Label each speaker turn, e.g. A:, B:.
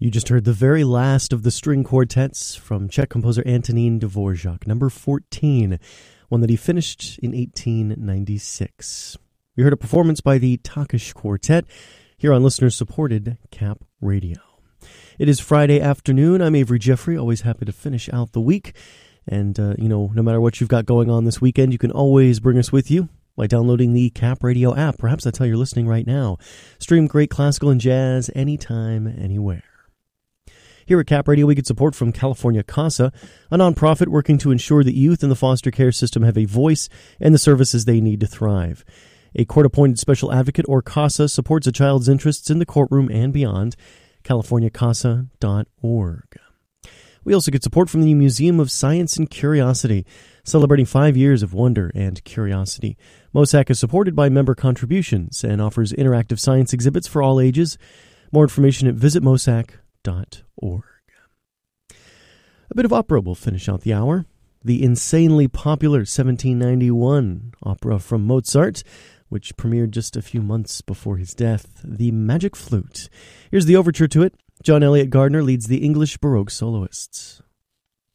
A: You just heard the very last of the string quartets from Czech composer Antonín Dvořák, number 14, one that he finished in 1896. We heard a performance by the Takács Quartet here on listener-supported Cap Radio. It is Friday afternoon. I'm Avery Jeffrey, always happy to finish out the week. And, no matter what you've got going on this weekend, you can always bring us with you by downloading the Cap Radio app. Perhaps that's how you're listening right now. Stream great classical and jazz anytime, anywhere. Here at Cap Radio, we get support from California CASA, a nonprofit working to ensure that youth in the foster care system have a voice and the services they need to thrive. A court-appointed special advocate, or CASA, supports a child's interests in the courtroom and beyond. CaliforniaCASA.org. We also get support from the Museum of Science and Curiosity, celebrating 5 years of wonder and curiosity. MOSAC is supported by member contributions and offers interactive science exhibits for all ages. More information at visitmosac.org. A bit of opera will finish out the hour. The insanely popular 1791 opera from Mozart, which premiered just a few months before his death, The Magic Flute. Here's the overture to it. John Elliott Gardner leads the English Baroque soloists.